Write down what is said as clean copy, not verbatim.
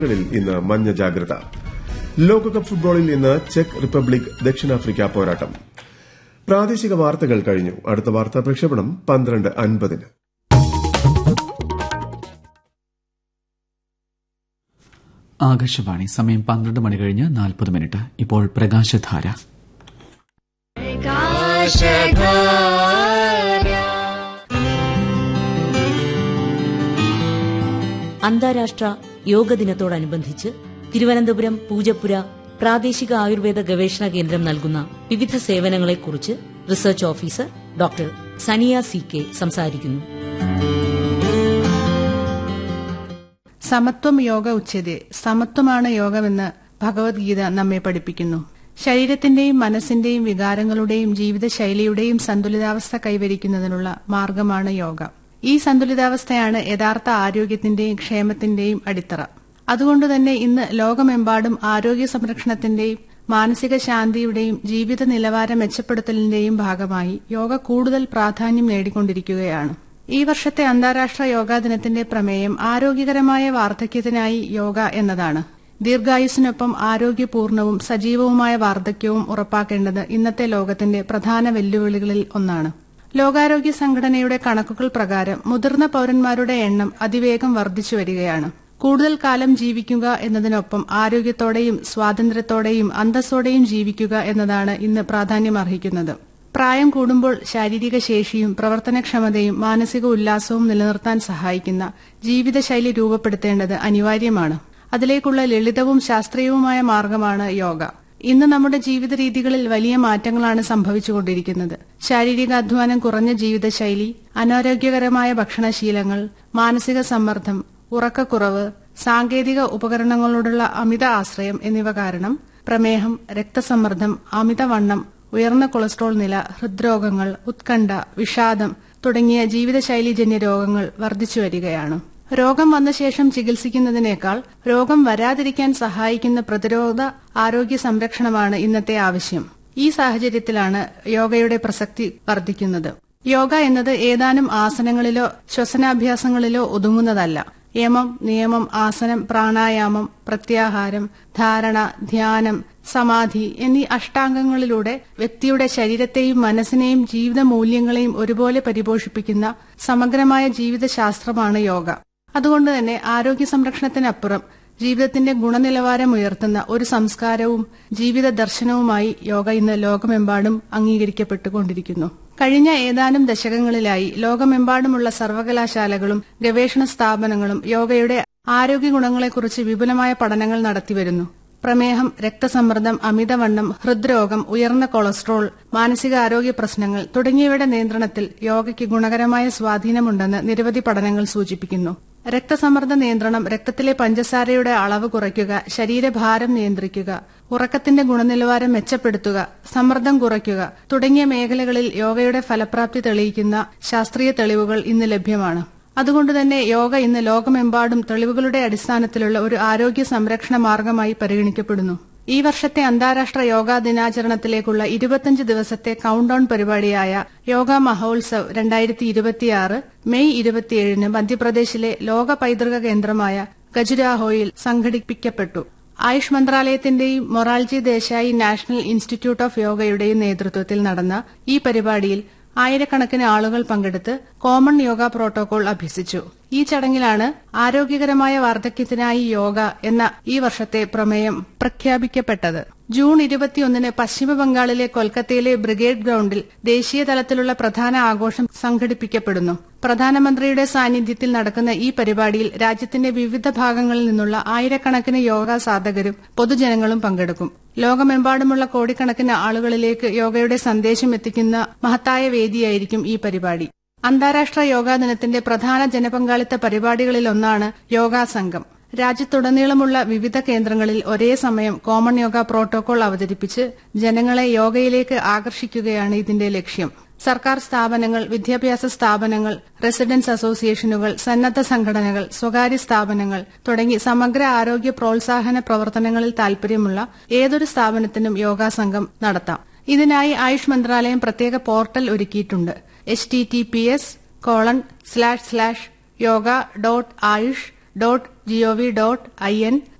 ഇന്ന് മഞ്ഞ ജാഗ്രത. ലോകകപ്പ് ഫുട്ബോളിൽ ഇന്ന് ചെക്ക് റിപ്പബ്ലിക് ദക്ഷിണാഫ്രിക്ക പോരാട്ടം. പ്രാദേശിക വാർത്തകൾ കഴിഞ്ഞു. അടുത്ത വാർത്താ പ്രക്ഷേപണം 12:50. ആകാശവാണി. സമയം 12 മണി കഴിഞ്ഞ് 40 മിനിറ്റ്. ഇപ്പോൾ പ്രകാശധാര. അന്താരാഷ്ട്ര യോഗ ദിനത്തോടനുബന്ധിച്ച് തിരുവനന്തപുരം പൂജപ്പുര പ്രാദേശിക ആയുർവേദ ഗവേഷണ കേന്ദ്രം നൽകുന്ന വിവിധ സേവനങ്ങളെക്കുറിച്ച് research officer doctor Sania CK സംസാരിക്കുന്നു. സമത്വം യോഗ ഉച്ചതേ, സമത്വമാണ് യോഗമെന്ന് ഭഗവത്ഗീത നമ്മെ പഠിപ്പിക്കുന്നു. ശരീരത്തിന്റെയും മനസ്സിന്റെയും വികാരങ്ങളുടെയും ജീവിതശൈലിയുടെയും സന്തുലിതാവസ്ഥ കൈവരിക്കുന്നതിനുള്ള മാർഗമാണ് യോഗ. ഈ സന്തുലിതാവസ്ഥയാണ് യഥാർത്ഥ ആരോഗ്യത്തിന്റെയും ക്ഷേമത്തിന്റെയും അടിത്തറ. അതുകൊണ്ടുതന്നെ ഇന്ന് ലോകമെമ്പാടും ആരോഗ്യ സംരക്ഷണത്തിന്റെയും മാനസിക ശാന്തിയുടെയും ജീവിത നിലവാരം മെച്ചപ്പെടുത്തലിന്റെയും ഭാഗമായി യോഗ കൂടുതൽ പ്രാധാന്യം നേടിക്കൊണ്ടിരിക്കുകയാണ്. ഈ വർഷത്തെ അന്താരാഷ്ട്ര യോഗാ ദിനത്തിന്റെ പ്രമേയം ആരോഗ്യകരമായ വാർദ്ധക്യത്തിനായി യോഗ എന്നതാണ്. ദീർഘായുസ്സിനൊപ്പം ആരോഗ്യപൂർണവും സജീവവുമായ വാർദ്ധക്യവും ഉറപ്പാക്കേണ്ടത് ഇന്നത്തെ ലോകത്തിന്റെ പ്രധാന വെല്ലുവിളികളിൽ ഒന്നാണ്. ലോകാരോഗ്യ സംഘടനയുടെ കണക്കുകൾ പ്രകാരം മുതിർന്ന പൌരന്മാരുടെ എണ്ണം അതിവേഗം വർദ്ധിച്ചു വരികയാണ്. കൂടുതൽ കാലം ജീവിക്കുക എന്നതിനൊപ്പം ആരോഗ്യത്തോടെയും സ്വാതന്ത്ര്യത്തോടെയും അന്തസ്സോടെയും ജീവിക്കുക എന്നതാണ് ഇന്ന് പ്രാധാന്യമർഹിക്കുന്നത്. പ്രായം കൂടുമ്പോൾ ശാരീരിക ശേഷിയും പ്രവർത്തനക്ഷമതയും മാനസിക ഉല്ലാസവും നിലനിർത്താൻ സഹായിക്കുന്ന ജീവിതശൈലി രൂപപ്പെടുത്തേണ്ടത് അനിവാര്യമാണ്. അതിലേക്കുള്ള ലളിതവും ശാസ്ത്രീയവുമായ മാർഗമാണ് യോഗ. ഇന്ന് നമ്മുടെ ജീവിത രീതികളിൽ വലിയ മാറ്റങ്ങളാണ് സംഭവിച്ചുകൊണ്ടിരിക്കുന്നത്. ശാരീരിക അധ്വാനം കുറഞ്ഞ ജീവിതശൈലി, അനാരോഗ്യകരമായ ഭക്ഷണശീലങ്ങൾ, മാനസിക സമ്മർദ്ദം, ഉറക്കക്കുറവ്, സാങ്കേതിക ഉപകരണങ്ങളോടുള്ള അമിത ആശ്രയം എന്നിവ കാരണം പ്രമേഹം, രക്തസമ്മർദ്ദം, അമിതവണ്ണം, ഉയർന്ന കൊളസ്ട്രോൾ നില, ഹൃദ്രോഗങ്ങൾ, ഉത്കണ്ഠ, വിഷാദം തുടങ്ങിയ ജീവിതശൈലീജന്യ രോഗങ്ങൾ വർദ്ധിച്ചുവരികയാണ്. രോഗം വന്ന ശേഷം ചികിത്സിക്കുന്നതിനേക്കാൾ രോഗം വരാതിരിക്കാൻ സഹായിക്കുന്ന പ്രതിരോധ ആരോഗ്യ സംരക്ഷണമാണ് ഇന്നത്തെ ആവശ്യം. ഈ സാഹചര്യത്തിലാണ് യോഗയുടെ പ്രസക്തി വർദ്ധിക്കുന്നത്. യോഗ എന്നത് ഏതാനും ആസനങ്ങളിലോ ശ്വസനാഭ്യാസങ്ങളിലോ ഒതുങ്ങുന്നതല്ല. യമം, നിയമം, ആസനം, പ്രാണായാമം, പ്രത്യാഹാരം, ധാരണ, ധ്യാനം, സമാധി എന്നീ അഷ്ടാംഗങ്ങളിലൂടെ വ്യക്തിയുടെ ശരീരത്തെയും മനസ്സിനെയും ജീവിത മൂല്യങ്ങളെയും ഒരുപോലെ പരിപോഷിപ്പിക്കുന്ന സമഗ്രമായ ജീവിതശാസ്ത്രമാണ് യോഗ. അതുകൊണ്ട് തന്നെ ആരോഗ്യ സംരക്ഷണത്തിനപ്പുറം ജീവിതത്തിന്റെ ഗുണനിലവാരം ഉയർത്തുന്ന ഒരു സംസ്കാരവും ജീവിത ദർശനവുമായി യോഗ ഇന്ന് ലോകമെമ്പാടും അംഗീകരിക്കപ്പെട്ടുകൊണ്ടിരിക്കുന്നു. കഴിഞ്ഞ ഏതാനും ദശകങ്ങളിലായി ലോകമെമ്പാടുമുള്ള സർവകലാശാലകളും ഗവേഷണ സ്ഥാപനങ്ങളും യോഗയുടെ ആരോഗ്യ ഗുണങ്ങളെക്കുറിച്ച് വിപുലമായ പഠനങ്ങൾ നടത്തിവരുന്നു. പ്രമേഹം, രക്തസമ്മർദ്ദം, അമിതവണ്ണം, ഹൃദ്രോഗം, ഉയർന്ന കൊളസ്ട്രോൾ, മാനസികാരോഗ്യ പ്രശ്നങ്ങൾ തുടങ്ങിയവയുടെ നിയന്ത്രണത്തിൽ യോഗയ്ക്ക് ഗുണകരമായ സ്വാധീനമുണ്ടെന്ന് നിരവധി പഠനങ്ങൾ സൂചിപ്പിക്കുന്നു. രക്തസമ്മർദ്ദ നിയന്ത്രണം, രക്തത്തിലെ പഞ്ചസാരയുടെ അളവ് കുറയ്ക്കുക, ശരീരഭാരം നിയന്ത്രിക്കുക, ഉറക്കത്തിന്റെ ഗുണനിലവാരം മെച്ചപ്പെടുത്തുക, സമ്മർദ്ദം കുറയ്ക്കുക തുടങ്ങിയ മേഖലകളിൽ യോഗയുടെ ഫലപ്രാപ്തി തെളിയിക്കുന്ന ശാസ്ത്രീയ തെളിവുകൾ ഇന്ന് ലഭ്യമാണ്. അതുകൊണ്ടുതന്നെ യോഗ ഇന്ന് ലോകമെമ്പാടും തെളിവുകളുടെ അടിസ്ഥാനത്തിലുള്ള ഒരു ആരോഗ്യ സംരക്ഷണ മാർഗമായി പരിഗണിക്കപ്പെടുന്നു. ഈ വർഷത്തെ അന്താരാഷ്ട്ര യോഗാ ദിനാചരണത്തിലേക്കുള്ള 25 ദിവസത്തെ കൌണ്ട് ഡൌൺ പരിപാടിയായ യോഗ മഹോത്സവ് 2026 മെയ് 27 മധ്യപ്രദേശിലെ ലോക പൈതൃക കേന്ദ്രമായ ഖജുരാഹോയിൽ സംഘടിപ്പിക്കപ്പെട്ടു. Ayush മന്ത്രാലയത്തിന്റെയും Morarji Desai national institute of യോഗയുടെയും നേതൃത്വത്തിൽ നടന്ന ഈ പരിപാടിയിൽ ആയിരക്കണക്കിന് ആളുകൾ പങ്കെടുത്ത് കോമൺ യോഗ പ്രോട്ടോകോൾ അഭ്യസിച്ചു. ഈ ചടങ്ങിലാണ് ആരോഗ്യകരമായ വാർദ്ധക്യത്തിനായി യോഗ എന്ന ഈ വർഷത്തെ പ്രമേയം പ്രഖ്യാപിക്കപ്പെട്ടത്. ജൂൺ 21 പശ്ചിമ ബംഗാളിലെ കൊൽക്കത്തയിലെ ബ്രിഗേഡ് ഗ്രൌണ്ടിൽ ദേശീയ തലത്തിലുള്ള പ്രധാന ആഘോഷം സംഘടിപ്പിക്കപ്പെടുന്നു. പ്രധാനമന്ത്രിയുടെ സാന്നിധ്യത്തിൽ നടക്കുന്ന ഈ പരിപാടിയിൽ രാജ്യത്തിന്റെ വിവിധ ഭാഗങ്ങളിൽ നിന്നുള്ള ആയിരക്കണക്കിന് യോഗ സാധകരും പൊതുജനങ്ങളും പങ്കെടുക്കും. ലോകമെമ്പാടുമുള്ള കോടിക്കണക്കിന് ആളുകളിലേക്ക് യോഗയുടെ സന്ദേശം എത്തിക്കുന്ന മഹത്തായ വേദിയായിരിക്കും ഈ പരിപാടി. അന്താരാഷ്ട്ര യോഗാ ദിനത്തിന്റെ പ്രധാന ജനപങ്കാളിത്ത പരിപാടികളിലൊന്നാണ് യോഗാ സംഘം. രാജ്യത്തുടനീളമുള്ള വിവിധ കേന്ദ്രങ്ങളിൽ ഒരേ സമയം കോമൺ യോഗ പ്രോട്ടോകോൾ അവതരിപ്പിച്ച് ജനങ്ങളെ യോഗയിലേക്ക് ആകർഷിക്കുകയാണ് ഇതിന്റെ ലക്ഷ്യം. സർക്കാർ സ്ഥാപനങ്ങൾ, വിദ്യാഭ്യാസ സ്ഥാപനങ്ങൾ, റെസിഡൻസ് അസോസിയേഷനുകൾ, സന്നദ്ധ സംഘടനകൾ, സ്വകാര്യ സ്ഥാപനങ്ങൾ തുടങ്ങി സമഗ്ര ആരോഗ്യ പ്രോത്സാഹന പ്രവർത്തനങ്ങളിൽ താൽപര്യമുള്ള ഏതൊരു സ്ഥാപനത്തിനും യോഗാ സംഘം നടത്താം. ഇതിനായി ആയുഷ് മന്ത്രാലയം പ്രത്യേക പോർട്ടൽ ഒരുക്കിയിട്ടുണ്ട്. https://yoga.ayush www.gov.in